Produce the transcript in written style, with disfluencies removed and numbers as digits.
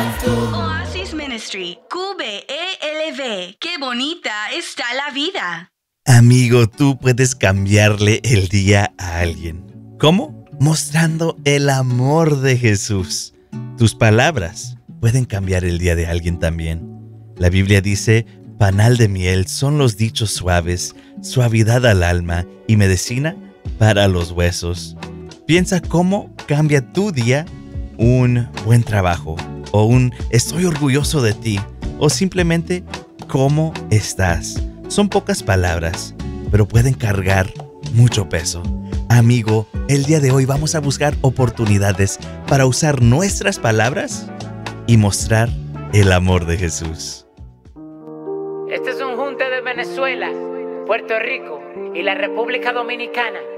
Oasis Ministry, QBELV. ¡Qué bonita está la vida! Amigo, tú puedes cambiarle el día a alguien. ¿Cómo? Mostrando el amor de Jesús. Tus palabras pueden cambiar el día de alguien también. La Biblia dice, panal de miel son los dichos suaves, suavidad al alma y medicina para los huesos. Piensa cómo cambia tu día un buen trabajo, o un estoy orgulloso de ti, o simplemente cómo estás. Son pocas palabras, pero pueden cargar mucho peso. Amigo, el día de hoy vamos a buscar oportunidades para usar nuestras palabras y mostrar el amor de Jesús. Este es un junte de Venezuela, Puerto Rico y la República Dominicana.